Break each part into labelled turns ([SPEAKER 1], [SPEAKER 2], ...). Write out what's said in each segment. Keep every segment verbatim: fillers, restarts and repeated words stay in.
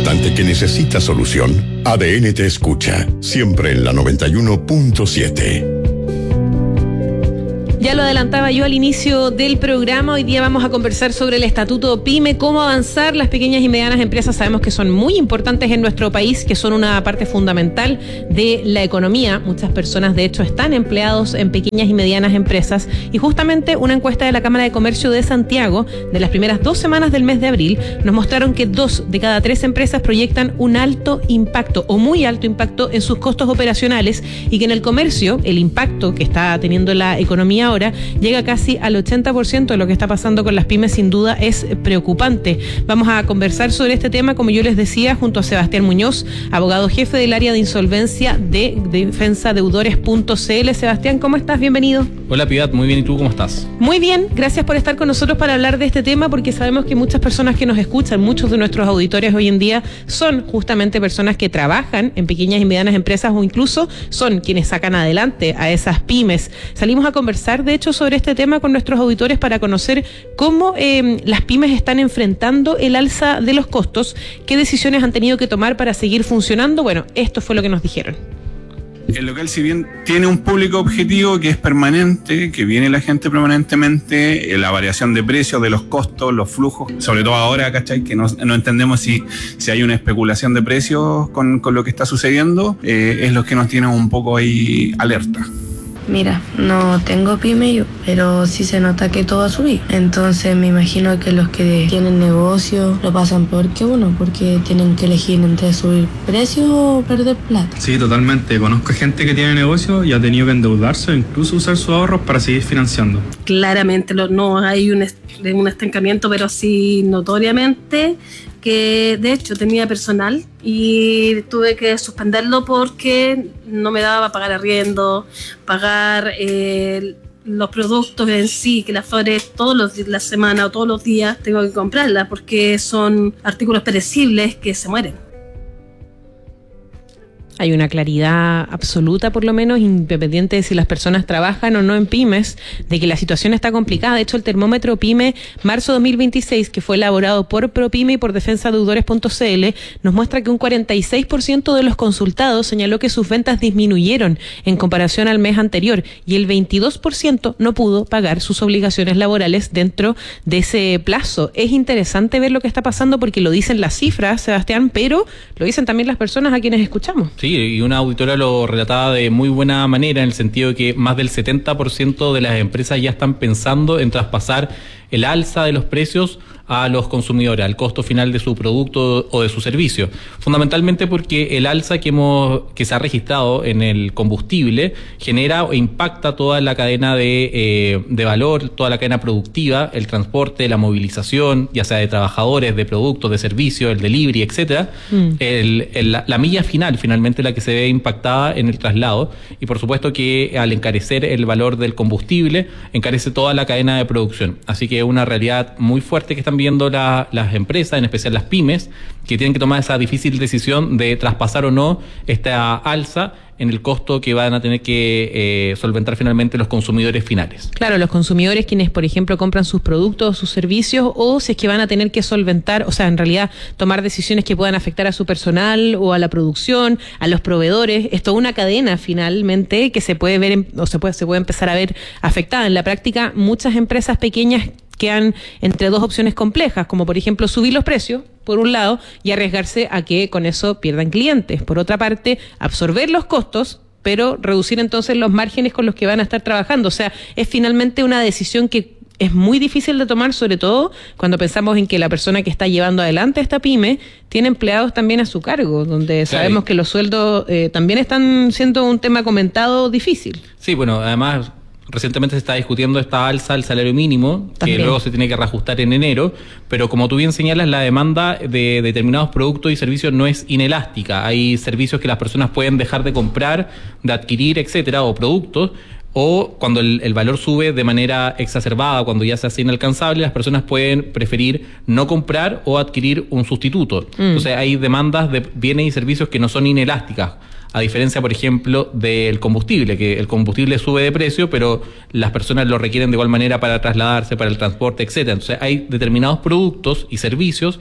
[SPEAKER 1] importante que necesita solución, A D N te escucha, siempre en la noventa y uno punto siete.
[SPEAKER 2] Ya lo adelantaba yo al inicio del programa, hoy día vamos a conversar sobre el Estatuto PYME, cómo avanzar. Las pequeñas y medianas empresas sabemos que son muy importantes en nuestro país, que son una parte fundamental de la economía. Muchas personas, de hecho, están empleados en pequeñas y medianas empresas, y justamente una encuesta de la Cámara de Comercio de Santiago de las primeras dos semanas del mes de abril nos mostraron que dos de cada tres empresas proyectan un alto impacto o muy alto impacto en sus costos operacionales, y que en el comercio el impacto que está teniendo la economía ahora llega casi al ochenta por ciento de lo que está pasando con las pymes. Sin duda es preocupante. Vamos a conversar sobre este tema, como yo les decía, junto a Sebastián Muñoz, abogado jefe del área de insolvencia de defensa deudores punto c l. Sebastián, ¿cómo estás? Bienvenido.
[SPEAKER 3] Hola, Piedad, muy bien. ¿Y tú cómo estás?
[SPEAKER 2] Muy bien, gracias por estar con nosotros para hablar de este tema, porque sabemos que muchas personas que nos escuchan, muchos de nuestros auditores hoy en día son justamente personas que trabajan en pequeñas y medianas empresas, o incluso son quienes sacan adelante a esas pymes. Salimos a conversar, de hecho, sobre este tema con nuestros auditores para conocer cómo eh, las pymes están enfrentando el alza de los costos, qué decisiones han tenido que tomar para seguir funcionando. Bueno, esto fue lo que nos dijeron.
[SPEAKER 4] El local, si bien tiene un público objetivo que es permanente, que viene la gente permanentemente, la variación de precios, de los costos, los flujos, sobre todo ahora, ¿cachai? Que no, no entendemos si, si hay una especulación de precios con, con lo que está sucediendo, eh, es lo que nos tiene un poco ahí alerta.
[SPEAKER 5] Mira, no tengo pyme yo, pero sí se nota que todo ha subido. Entonces me imagino que los que tienen negocio lo pasan peor que uno, porque tienen que elegir entre subir precios o perder plata.
[SPEAKER 6] Sí, totalmente. Conozco gente que tiene negocio y ha tenido que endeudarse o incluso usar sus ahorros para seguir financiando.
[SPEAKER 7] Claramente no hay un, un estancamiento, pero sí notoriamente que de hecho tenía personal y tuve que suspenderlo porque no me daba para pagar arriendo, pagar eh, los productos en sí, que las flores todos los la semana o todos los días tengo que comprarlas porque son artículos perecibles que se mueren.
[SPEAKER 2] Hay una claridad absoluta, por lo menos, independiente de si las personas trabajan o no en pymes, de que la situación está complicada. De hecho, el termómetro PYME marzo dos mil veintiséis, que fue elaborado por ProPyme y por defensa deudores punto c l, nos muestra que un cuarenta y seis por ciento de los consultados señaló que sus ventas disminuyeron en comparación al mes anterior, y el veintidós por ciento no pudo pagar sus obligaciones laborales dentro de ese plazo. Es interesante ver lo que está pasando, porque lo dicen las cifras, Sebastián, pero lo dicen también las personas a quienes escuchamos.
[SPEAKER 3] Sí, y una auditora lo relataba de muy buena manera, en el sentido de que más del setenta por ciento de las empresas ya están pensando en traspasar el alza de los precios a los consumidores, al costo final de su producto o de su servicio. Fundamentalmente porque el alza que hemos que se ha registrado en el combustible genera o impacta toda la cadena de, eh, de valor, toda la cadena productiva, el transporte, la movilización, ya sea de trabajadores, de productos, de servicios, el delivery, etcétera. Mm. El, el, la, la milla final, finalmente, la que se ve impactada en el traslado, y por supuesto que al encarecer el valor del combustible, encarece toda la cadena de producción. Así que es una realidad muy fuerte que están viendo la, las empresas, en especial las pymes, que tienen que tomar esa difícil decisión de traspasar o no esta alza en el costo que van a tener que eh, solventar finalmente los consumidores finales.
[SPEAKER 2] Claro, los consumidores quienes, por ejemplo, compran sus productos o sus servicios, o si es que van a tener que solventar, o sea, en realidad tomar decisiones que puedan afectar a su personal o a la producción, a los proveedores. Es toda una cadena finalmente que se puede ver, o se puede, se puede empezar a ver afectada. En la práctica, muchas empresas pequeñas quedan entre dos opciones complejas, como por ejemplo subir los precios, por un lado, y arriesgarse a que con eso pierdan clientes. Por otra parte, absorber los costos, pero reducir entonces los márgenes con los que van a estar trabajando. O sea, es finalmente una decisión que es muy difícil de tomar, sobre todo cuando pensamos en que la persona que está llevando adelante esta pyme tiene empleados también a su cargo, donde sabemos que los sueldos eh, también están siendo un tema comentado difícil.
[SPEAKER 3] Sí, bueno, además recientemente se está discutiendo esta alza al salario mínimo, también, que luego se tiene que reajustar en enero, pero como tú bien señalas, la demanda de determinados productos y servicios no es inelástica. Hay servicios que las personas pueden dejar de comprar, de adquirir, etcétera, o productos, o cuando el, el valor sube de manera exacerbada, cuando ya se hace inalcanzable, las personas pueden preferir no comprar o adquirir un sustituto. Mm. Entonces hay demandas de bienes y servicios que no son inelásticas, a diferencia, por ejemplo, del combustible, que el combustible sube de precio, pero las personas lo requieren de igual manera para trasladarse, para el transporte, etcétera. Entonces hay determinados productos y servicios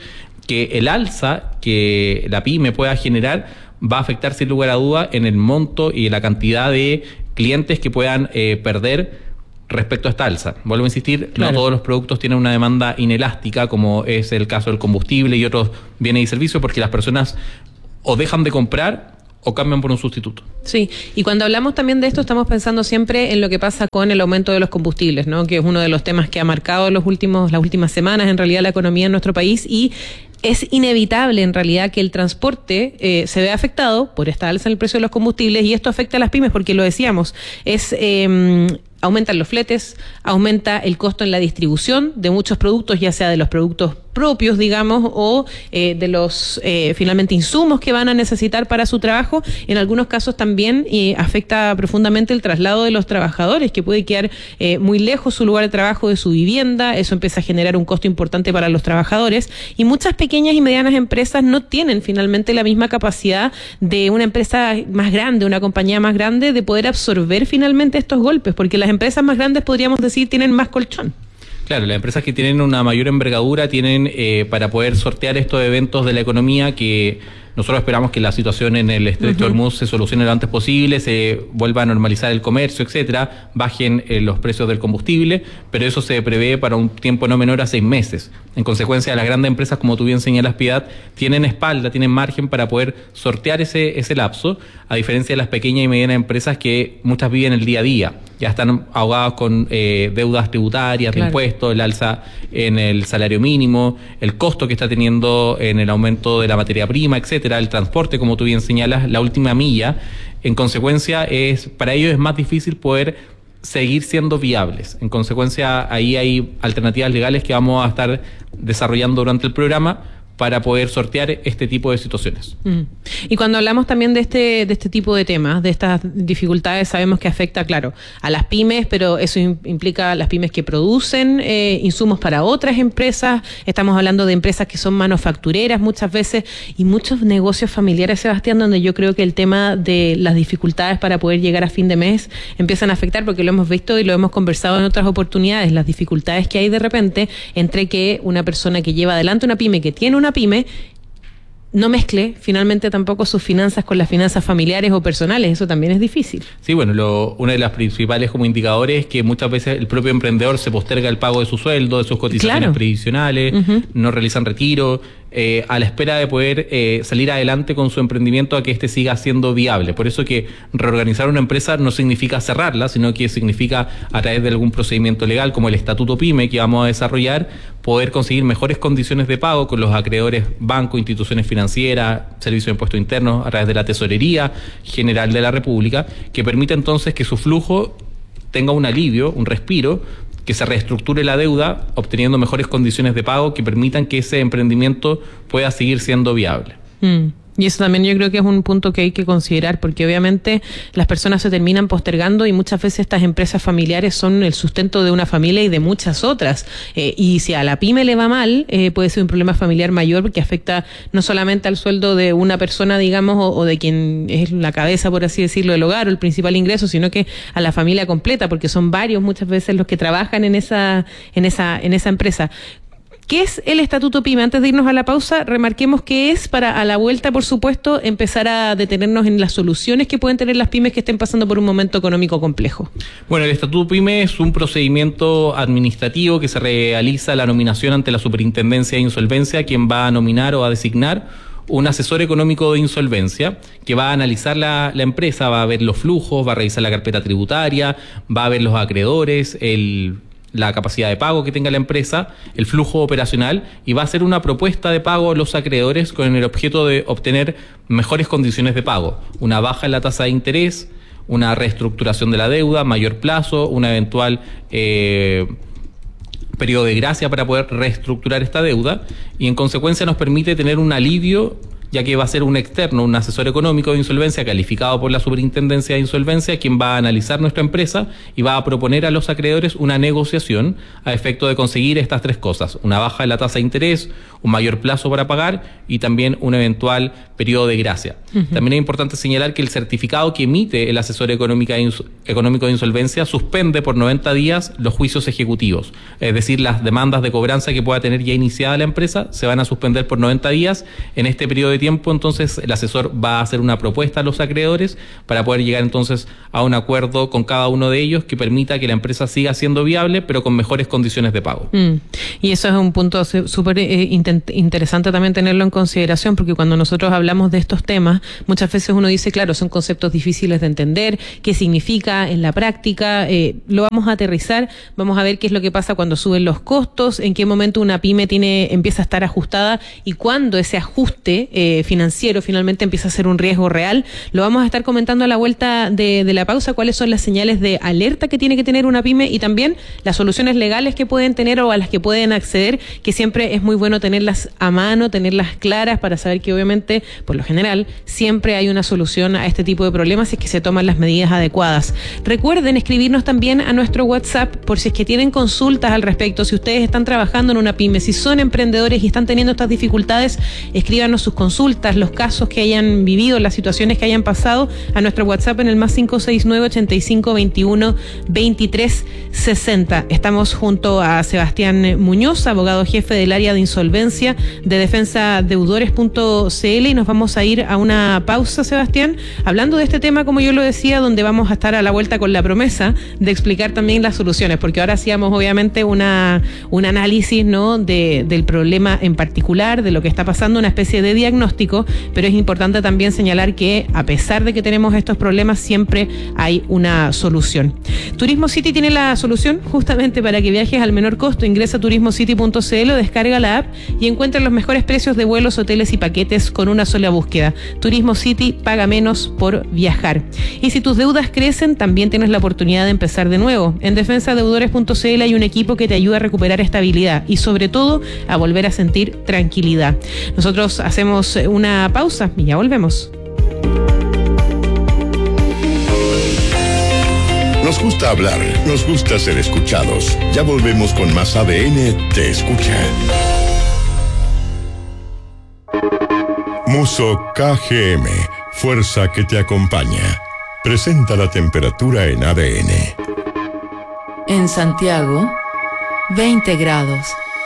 [SPEAKER 3] que el alza que la pyme pueda generar va a afectar sin lugar a duda en el monto y la cantidad de clientes que puedan eh, perder respecto a esta alza. Vuelvo a insistir, claro, no todos los productos tienen una demanda inelástica, como es el caso del combustible y otros bienes y servicios, porque las personas o dejan de comprar o cambian por un sustituto.
[SPEAKER 2] Sí, y cuando hablamos también de esto estamos pensando siempre en lo que pasa con el aumento de los combustibles, ¿no? Que es uno de los temas que ha marcado los últimos, las últimas semanas en realidad la economía en nuestro país, y es inevitable en realidad que el transporte eh, se vea afectado por esta alza en el precio de los combustibles, y esto afecta a las pymes porque lo decíamos, es... Eh, aumentan los fletes, aumenta el costo en la distribución de muchos productos, ya sea de los productos propios, digamos, o eh, de los eh, finalmente insumos que van a necesitar para su trabajo. En algunos casos también eh, afecta profundamente el traslado de los trabajadores, que puede quedar eh, muy lejos su lugar de trabajo de su vivienda. Eso empieza a generar un costo importante para los trabajadores, y muchas pequeñas y medianas empresas no tienen finalmente la misma capacidad de una empresa más grande, una compañía más grande, de poder absorber finalmente estos golpes, porque las empresas más grandes, podríamos decir, tienen más colchón.
[SPEAKER 3] Claro, las empresas que tienen una mayor envergadura tienen eh, para poder sortear estos eventos de la economía, que nosotros esperamos que la situación en el Estrecho de Hormuz se solucione lo antes posible, se vuelva a normalizar el comercio, etcétera, bajen eh, los precios del combustible, pero eso se prevé para un tiempo no menor a seis meses. En consecuencia, las grandes empresas, como tú bien señalas, Piedad, tienen espalda, tienen margen para poder sortear ese, ese lapso, a diferencia de las pequeñas y medianas empresas que muchas viven el día a día. Ya están ahogados con eh, deudas tributarias, claro, de impuestos, el alza en el salario mínimo, el costo que está teniendo en el aumento de la materia prima, etcétera, el transporte, como tú bien señalas, la última milla. En consecuencia, es para ellos es más difícil poder seguir siendo viables. En consecuencia, ahí hay alternativas legales que vamos a estar desarrollando durante el programa para poder sortear este tipo de situaciones.
[SPEAKER 2] Mm. Y cuando hablamos también de este de este tipo de temas, de estas dificultades, sabemos que afecta, claro, a las pymes, pero eso implica a las pymes que producen eh, insumos para otras empresas. Estamos hablando de empresas que son manufactureras muchas veces, y muchos negocios familiares, Sebastián, donde yo creo que el tema de las dificultades para poder llegar a fin de mes empiezan a afectar, porque lo hemos visto y lo hemos conversado en otras oportunidades, las dificultades que hay de repente entre que una persona que lleva adelante una pyme, que tiene una pyme, no mezcle finalmente tampoco sus finanzas con las finanzas familiares o personales. Eso también es difícil.
[SPEAKER 3] Sí, bueno, lo, una de las principales como indicadores es que muchas veces el propio emprendedor se posterga el pago de su sueldo, de sus cotizaciones, claro, previsionales, uh-huh, no realizan retiro, eh, a la espera de poder eh, salir adelante con su emprendimiento, a que éste siga siendo viable. Por eso que reorganizar una empresa no significa cerrarla, sino que significa, a través de algún procedimiento legal como el Estatuto PYME que vamos a desarrollar, poder conseguir mejores condiciones de pago con los acreedores, bancos, instituciones financieras, servicios de impuestos internos, a través de la Tesorería General de la República, que permita entonces que su flujo tenga un alivio, un respiro, que se reestructure la deuda, obteniendo mejores condiciones de pago que permitan que ese emprendimiento pueda seguir siendo viable.
[SPEAKER 2] Mm. Y eso también yo creo que es un punto que hay que considerar, porque obviamente las personas se terminan postergando, y muchas veces estas empresas familiares son el sustento de una familia y de muchas otras. Eh, y si a la pyme le va mal, eh, puede ser un problema familiar mayor que afecta no solamente al sueldo de una persona, digamos, o, o de quien es la cabeza, por así decirlo, del hogar o el principal ingreso, sino que a la familia completa, porque son varios muchas veces los que trabajan en esa, en esa, en esa empresa. ¿Qué es el Estatuto PYME? Antes de irnos a la pausa, remarquemos qué es, para a la vuelta, por supuesto, empezar a detenernos en las soluciones que pueden tener las pymes que estén pasando por un momento económico complejo.
[SPEAKER 3] Bueno, el Estatuto PYME es un procedimiento administrativo que se realiza la nominación ante la Superintendencia de Insolvencia, quien va a nominar o a designar un asesor económico de insolvencia que va a analizar la, la empresa, va a ver los flujos, va a revisar la carpeta tributaria, va a ver los acreedores, el... la capacidad de pago que tenga la empresa, el flujo operacional, y va a hacer una propuesta de pago a los acreedores con el objeto de obtener mejores condiciones de pago, una baja en la tasa de interés, una reestructuración de la deuda, mayor plazo, una eventual eh, periodo de gracia para poder reestructurar esta deuda, y en consecuencia nos permite tener un alivio ya que va a ser un externo, un asesor económico de insolvencia calificado por la Superintendencia de Insolvencia, quien va a analizar nuestra empresa y va a proponer a los acreedores una negociación a efecto de conseguir estas tres cosas: una baja de la tasa de interés, un mayor plazo para pagar y también un eventual periodo de gracia. Uh-huh. También es importante señalar que el certificado que emite el asesor económico de, ins- económico de insolvencia suspende por noventa días los juicios ejecutivos, es decir, las demandas de cobranza que pueda tener ya iniciada la empresa se van a suspender por noventa días. En este periodo de tiempo, entonces, el asesor va a hacer una propuesta a los acreedores para poder llegar entonces a un acuerdo con cada uno de ellos que permita que la empresa siga siendo viable, pero con mejores condiciones de pago.
[SPEAKER 2] Mm. Y eso es un punto súper eh, intent- interesante también tenerlo en consideración, porque cuando nosotros hablamos de estos temas, muchas veces uno dice, claro, son conceptos difíciles de entender, qué significa en la práctica, eh, lo vamos a aterrizar, vamos a ver qué es lo que pasa cuando suben los costos, en qué momento una pyme tiene empieza a estar ajustada y cuándo ese ajuste eh, financiero finalmente empieza a ser un riesgo real. Lo vamos a estar comentando a la vuelta de, de la pausa, cuáles son las señales de alerta que tiene que tener una pyme y también las soluciones legales que pueden tener o a las que pueden acceder, que siempre es muy bueno tenerlas a mano, tenerlas claras para saber que obviamente, por lo general, siempre hay una solución a este tipo de problemas si es que se toman las medidas adecuadas. Recuerden escribirnos también a nuestro WhatsApp por si es que tienen consultas al respecto, si ustedes están trabajando en una pyme, si son emprendedores y están teniendo estas dificultades, escríbanos sus consultas, los casos que hayan vivido, las situaciones que hayan pasado a nuestro WhatsApp en el más cinco seis nueve, ochenta y cinco, veintiuno, veintitrés, sesenta. Estamos junto a Sebastián Muñoz, abogado jefe del área de insolvencia de defensa deudores punto c l, y nos vamos a ir a una pausa, Sebastián, hablando de este tema, como yo lo decía, donde vamos a estar a la vuelta con la promesa de explicar también las soluciones, porque ahora hacíamos obviamente una un análisis, ¿no?, de, del problema en particular, de lo que está pasando, una especie de diagnóstico, pero es importante también señalar que a pesar de que tenemos estos problemas, siempre hay una solución. Turismo City tiene la solución justamente para que viajes al menor costo. Ingresa a turismo city punto c l, descarga la app y encuentra los mejores precios de vuelos, hoteles y paquetes con una sola búsqueda. Turismo City, paga menos por viajar. Y si tus deudas crecen, también tienes la oportunidad de empezar de nuevo. En defensa deudores punto c l hay un equipo que te ayuda a recuperar estabilidad y sobre todo a volver a sentir tranquilidad. Nosotros hacemos una pausa y ya volvemos.
[SPEAKER 1] Nos gusta hablar, nos gusta ser escuchados. Ya volvemos con más A D N Te Escucha. Muso K G M, fuerza que te acompaña. Presenta la temperatura en A D N.
[SPEAKER 8] En Santiago, veinte grados.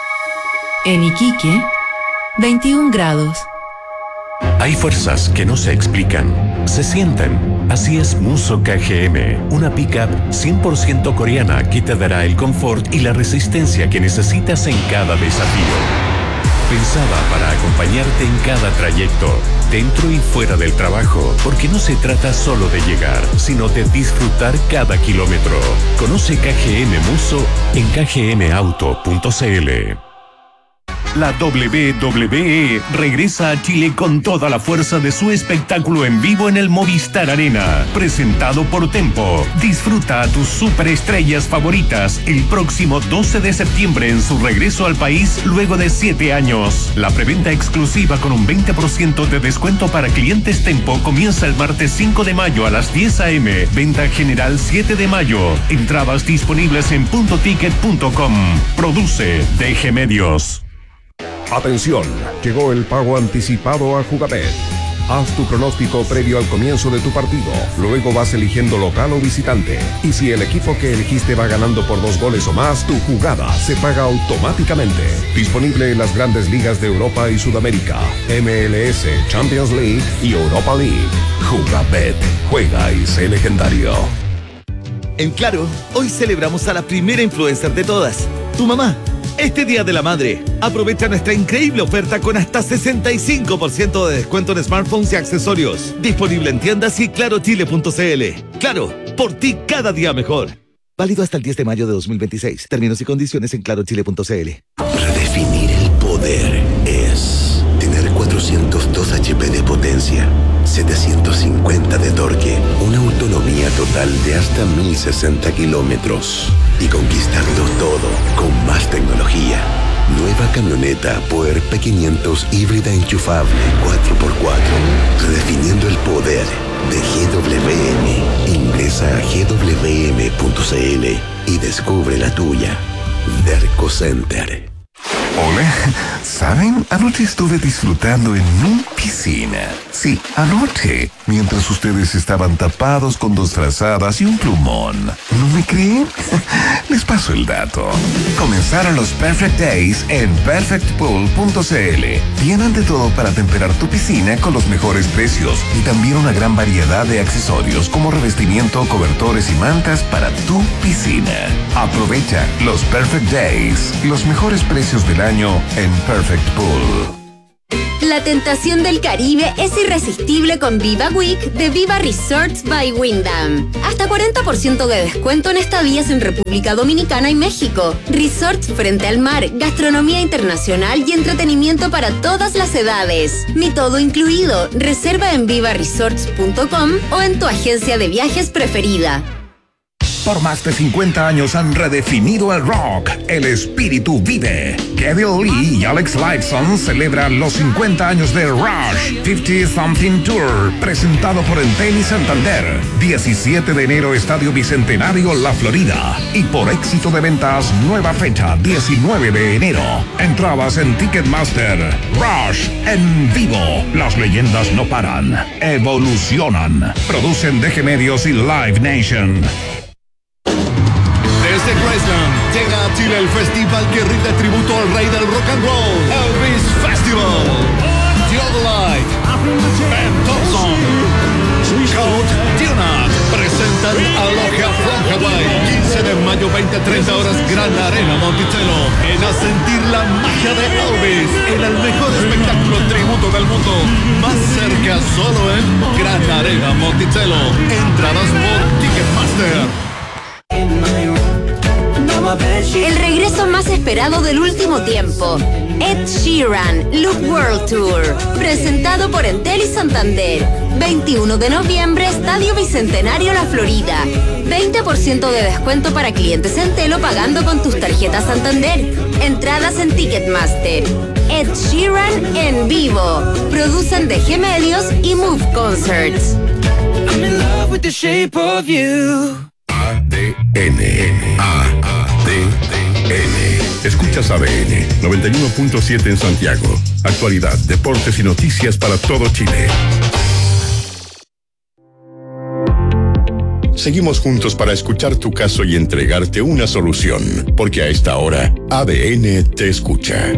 [SPEAKER 8] En Iquique, veintiún grados.
[SPEAKER 9] Hay fuerzas que no se explican, se sienten. Así es Muso K G M, una pick-up cien por ciento coreana que te dará el confort y la resistencia que necesitas en cada desafío. Pensada para acompañarte en cada trayecto, dentro y fuera del trabajo, porque no se trata solo de llegar, sino de disfrutar cada kilómetro. Conoce K G M Muso en k g m auto punto c l. La W W E regresa a Chile con toda la fuerza de su espectáculo en vivo en el Movistar Arena, presentado por Tempo. Disfruta a tus superestrellas favoritas el próximo doce de septiembre en su regreso al país luego de siete años. La preventa exclusiva con un veinte por ciento de descuento para clientes Tempo comienza el martes cinco de mayo a las diez a eme. Venta general siete de mayo. Entradas disponibles en punto ticket punto com. Produce D G Medios.
[SPEAKER 10] Atención, llegó el pago anticipado a Jugabet. Haz tu pronóstico previo al comienzo de tu partido, luego vas eligiendo local o visitante. Y si el equipo que elegiste va ganando por dos goles o más, tu jugada se paga automáticamente. Disponible en las grandes ligas de Europa y Sudamérica, M L S, Champions League y Europa League. Jugabet, juega y sé legendario.
[SPEAKER 11] En Claro, hoy celebramos a la primera influencer de todas, tu mamá. Este Día de la Madre, aprovecha nuestra increíble oferta con hasta sesenta y cinco por ciento de descuento en smartphones y accesorios. Disponible en tiendas y claro chile punto c l. Claro, por ti cada día mejor. Válido hasta el diez de mayo de dos mil veintiséis. Términos y condiciones en claro chile punto c l.
[SPEAKER 12] Redefinir el poder es tener cuatrocientos dos hachas de potencia, setecientos cincuenta de torque, una autonomía total de hasta mil sesenta kilómetros y conquistarlo todo con más tecnología. Nueva camioneta Puer P quinientos híbrida enchufable cuatro por cuatro. Redefiniendo el poder de G W M. Ingresa a G W M punto C L y descubre la tuya. Derco Center.
[SPEAKER 13] Hola, ¿saben? Anoche estuve disfrutando en mi piscina. Sí, anoche, mientras ustedes estaban tapados con dos frazadas y un plumón. ¿No me creen? Les paso el dato. Comenzaron los Perfect Days en perfect pool punto C L. Tienen de todo para temperar tu piscina con los mejores precios y también una gran variedad de accesorios como revestimiento, cobertores y mantas para tu piscina. Aprovecha los Perfect Days, los mejores precios del año en Perfect Pool.
[SPEAKER 14] La tentación del Caribe es irresistible con Viva Week de Viva Resorts by Wyndham. Hasta cuarenta por ciento de descuento en estadías en República Dominicana y México. Resorts frente al mar, gastronomía internacional y entretenimiento para todas las edades. Mi todo incluido. Reserva en viva resorts punto com o en tu agencia de viajes preferida.
[SPEAKER 10] Por más de cincuenta años han redefinido el rock. El espíritu vive. Kevin Lee y Alex Lifeson celebran los cincuenta años de Rush cincuenta Something Tour, presentado por Entel y Santander. diecisiete de enero, Estadio Bicentenario, La Florida. Y por éxito de ventas, nueva fecha, diecinueve de enero. Entradas en Ticketmaster. Rush en vivo. Las leyendas no paran. Evolucionan. Producen D G Medios y Live Nation.
[SPEAKER 11] Desde Graceland llega a Chile el festival que rinde tributo al rey del rock and roll, Elvis Festival. Theodolite, Ben Thompson, Count Tuna presentan Aloha from Hawaii. quince de mayo, veinte a treinta horas, Gran Arena Monticello. En a sentir la magia de Elvis en el mejor espectáculo tributo del mundo. Más cerca solo en Gran Arena Monticello. Entradas por Ticketmaster.
[SPEAKER 14] El regreso más esperado del último tiempo. Ed Sheeran, Look World Tour, presentado por Entel y Santander. veintiuno de noviembre, Estadio Bicentenario, La Florida. veinte por ciento de descuento para clientes Entel o pagando con tus tarjetas Santander. Entradas en Ticketmaster. Ed Sheeran en vivo. Producen D G Medios y Move Concerts.
[SPEAKER 15] I'm in love with the shape of you.
[SPEAKER 1] A D N. A D N. Escuchas A D N noventa y uno punto siete en Santiago. Actualidad, deportes y noticias para todo Chile. Seguimos juntos para escuchar tu caso y entregarte una solución, porque a esta hora A D N te escucha.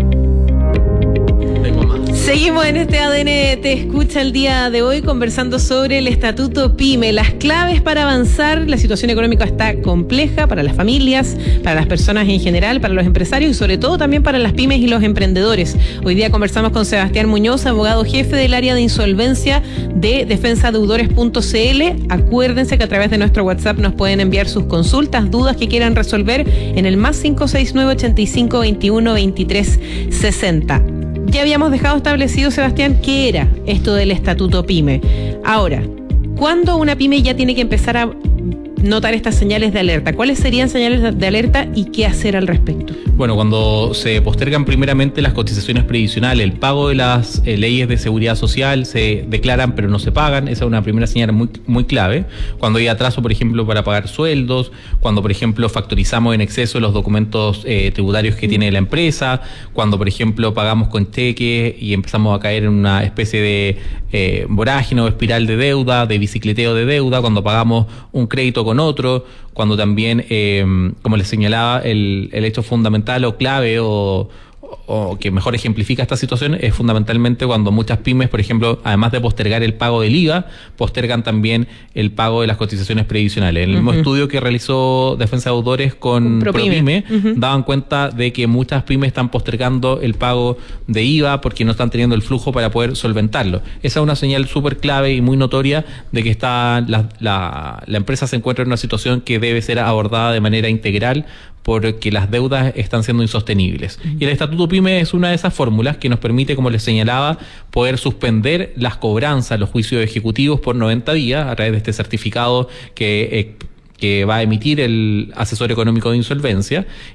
[SPEAKER 2] Seguimos en este A D N Te Escucha el día de hoy conversando sobre el Estatuto PYME, las claves para avanzar. La situación económica está compleja para las familias, para las personas en general, para los empresarios y sobre todo también para las pymes y los emprendedores. Hoy día conversamos con Sebastián Muñoz, abogado jefe del área de insolvencia de defensa deudores punto c l. Acuérdense que a través de nuestro WhatsApp nos pueden enviar sus consultas, dudas que quieran resolver en el más cinco seis nueve, ochenta y cinco, veintiuno, veintitrés, sesenta. Ya habíamos dejado establecido, Sebastián, qué era esto del Estatuto PYME. Ahora, ¿cuándo una pyme ya tiene que empezar a notar estas señales de alerta? ¿Cuáles serían señales de alerta y qué hacer al respecto?
[SPEAKER 3] Bueno, cuando se postergan primeramente las cotizaciones previsionales, el pago de las eh, leyes de seguridad social, se declaran pero no se pagan, esa es una primera señal muy, muy clave. Cuando hay atraso, por ejemplo, para pagar sueldos, cuando, por ejemplo, factorizamos en exceso los documentos eh, tributarios que tiene la empresa, cuando, por ejemplo, pagamos con cheque y empezamos a caer en una especie de eh, vorágine o espiral de deuda, de bicicleteo de deuda, cuando pagamos un crédito con otro, cuando también, eh, como les señalaba, el, el hecho fundamental o clave o, o que mejor ejemplifica esta situación es fundamentalmente cuando muchas pymes, por ejemplo, además de postergar el pago del I V A, postergan también el pago de las cotizaciones previsionales. En el uh-huh. mismo estudio que realizó Defensa de Deudores con ProPyme, uh-huh. daban cuenta de que muchas pymes están postergando el pago de I V A porque no están teniendo el flujo para poder solventarlo. Esa es una señal súper clave y muy notoria de que está la, la, la empresa se encuentra en una situación que debe ser abordada de manera integral porque las deudas están siendo insostenibles. Uh-huh. Y el Estatuto PYME es una de esas fórmulas que nos permite, como les señalaba, poder suspender las cobranzas, los juicios ejecutivos por noventa días a través de este certificado que, eh, que va a emitir el asesor económico de insolvencia.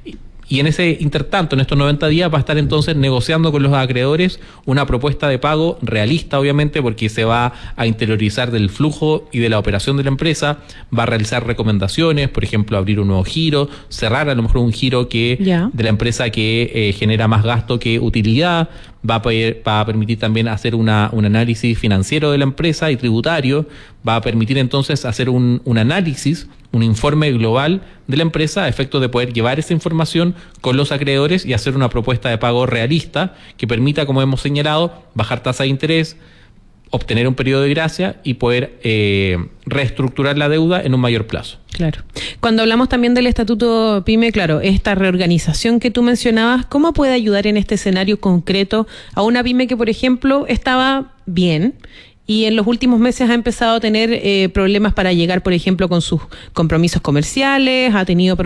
[SPEAKER 3] Y en ese intertanto, en estos noventa días, va a estar entonces negociando con los acreedores una propuesta de pago realista, obviamente, porque se va a interiorizar del flujo y de la operación de la empresa, va a realizar recomendaciones, por ejemplo, abrir un nuevo giro, cerrar a lo mejor un giro que
[SPEAKER 2] Ya.
[SPEAKER 3] de la empresa que eh, genera más gasto que utilidad, va a, poder, va a permitir también hacer una, un análisis financiero de la empresa y tributario, va a permitir entonces hacer un, un análisis, un informe global de la empresa a efectos de poder llevar esa información con los acreedores y hacer una propuesta de pago realista que permita, como hemos señalado, bajar tasa de interés, obtener un periodo de gracia y poder eh, reestructurar la deuda en un mayor plazo.
[SPEAKER 2] Claro. Cuando hablamos también del Estatuto PYME, claro, esta reorganización que tú mencionabas, ¿cómo puede ayudar en este escenario concreto a una pyme que, por ejemplo, estaba bien y en los últimos meses ha empezado a tener eh, problemas para llegar, por ejemplo, con sus compromisos comerciales, ha tenido